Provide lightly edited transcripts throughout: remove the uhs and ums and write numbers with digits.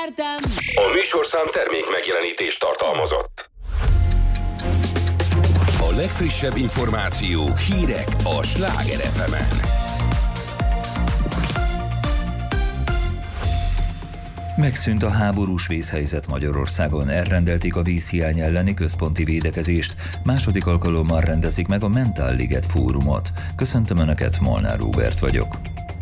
nyertem. A műsorszám termék megjelenítést tartalmazott. A legfrissebb információk, hírek a Sláger FM-en. Megszűnt a háborús vészhelyzet Magyarországon, elrendelték a vízhiány elleni központi védekezést, második alkalommal rendezik meg a Mentál Liget fórumot. Köszöntöm Önöket, Molnár Róbert vagyok.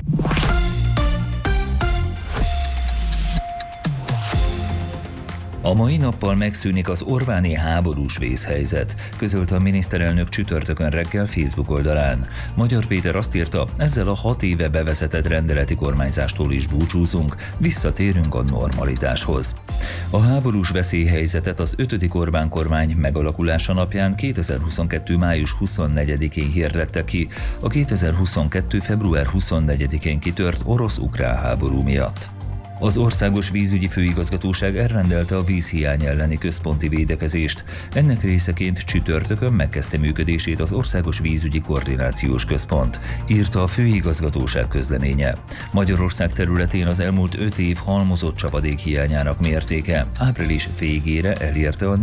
A mai nappal megszűnik az Orbáni háborús vészhelyzet, közölte a miniszterelnök csütörtökön reggel Facebook oldalán. Magyar Péter azt írta, ezzel a 6 éve bevezetett rendeleti kormányzástól is búcsúzunk, visszatérünk a normalitáshoz. A háborús veszélyhelyzetet az 5. Orbán kormány megalakulása napján 2022. május 24-én hirdette ki, a 2022. február 24-én kitört orosz-ukrán háború miatt. Az Országos Vízügyi Főigazgatóság elrendelte a vízhiány elleni központi védekezést. Ennek részeként csütörtökön megkezdte működését az Országos Vízügyi Koordinációs Központ, írta a főigazgatóság közleménye. Magyarország területén az elmúlt 5 év halmozott csapadék hiányának mértéke április végére elérte a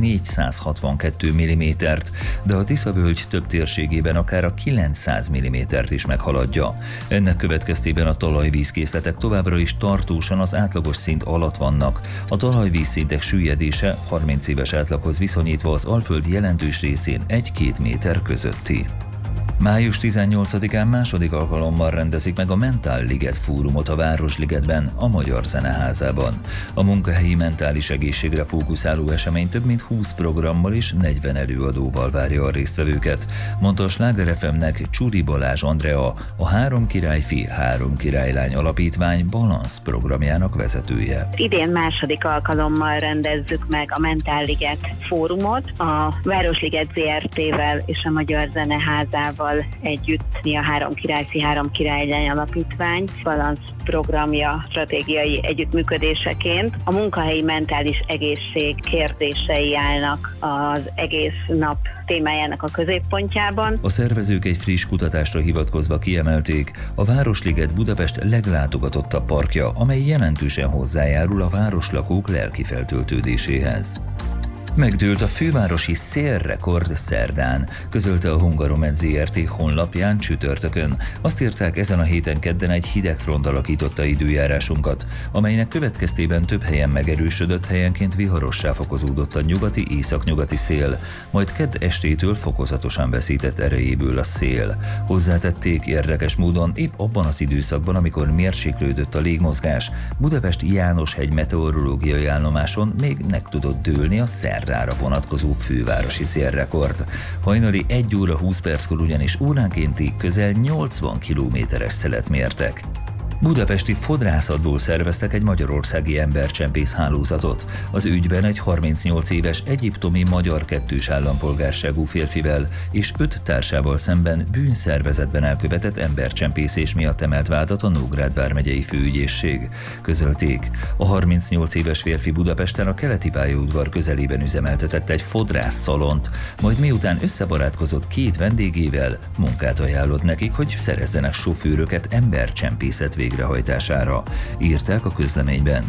462 mm-t, de a Tisza-völgy több térségében akár a 900 mm-t is meghaladja. Ennek következtében a talajvízkészletek továbbra is tartósan az átlagos szint alatt vannak. A talajvízszintek süllyedése 30 éves átlaghoz viszonyítva az Alföld jelentős részén 1-2 méter közötti. Május 18-án második alkalommal rendezik meg a Mentál Liget fórumot a Városligetben, a Magyar Zeneházában. A munkahelyi mentális egészségre fókuszáló esemény több mint 20 programmal és 40 előadóval várja a résztvevőket, mondta a Sláger FM-nek Csuri Balázs Andrea, a 3 királyfi, 3 királylány alapítvány Balansz programjának vezetője. Idén második alkalommal rendezzük meg a Mentál Liget fórumot, a Városliget ZRT-vel és a Magyar Zeneházával együtt. Mi a 3 királyfi, 3 királylány alapítvány Balansz programja stratégiai együttműködéseként. A munkahelyi mentális egészség kérdései állnak az egész nap témájának a középpontjában. A szervezők egy friss kutatásra hivatkozva kiemelték, a Városliget Budapest leglátogatottabb parkja, amely jelentősen hozzájárul a városlakók lelki feltöltődéséhez. Megdőlt a fővárosi szélrekord szerdán, közölte a Hungaromed ZRT honlapján csütörtökön. Azt írták, ezen a héten kedden egy hideg front alakította időjárásunkat, amelynek következtében több helyen megerősödött, helyenként viharossá fokozódott a nyugati-északnyugati szél, majd kedd estétől fokozatosan veszített erejéből a szél. Hozzátették, érdekes módon épp abban az időszakban, amikor mérséklődött a légmozgás, Budapest János-hegy meteorológiai állomáson még meg tudott dőlni a szerdára vonatkozó fővárosi szélrekord. Hajnali 1 óra 20 perckor ugyanis óránkénti közel 80 kilométeres szelet mértek. Budapesti fodrászatból szerveztek egy magyarországi embercsempész hálózatot. Az ügyben egy 38 éves egyiptomi magyar kettős állampolgárságú férfivel és 5 társával szemben bűnszervezetben elkövetett embercsempészés miatt emelt vádat a Nógrád vármegyei főügyészség. Közölték, a 38 éves férfi Budapesten a Keleti pályaudvar közelében üzemeltetett egy fodrászszalont, majd miután összebarátkozott 2 vendégével, munkát ajánlott nekik, hogy szerezzenek sofőröket embercsempészet végrehajtására, írták a közleményben.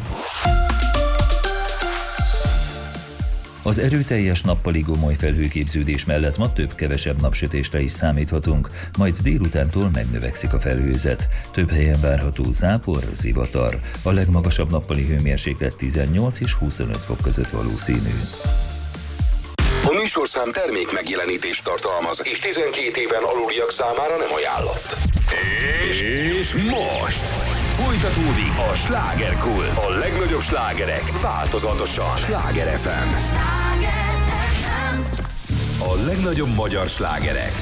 Az erőteljes nappali gomoly felhőképződés mellett ma több-kevesebb napsütésre is számíthatunk, majd délutántól megnövekszik a felhőzet. Több helyen várható zápor, zivatar. A legmagasabb nappali hőmérséklet 18 és 25 fok között valószínű. A műsorszám termék megjelenítést tartalmaz, és 12 éven aluliak számára nem ajánlott. És most folytatódik a slágerkult. A legnagyobb slágerek változatosan. Sláger FM. A legnagyobb magyar slágerek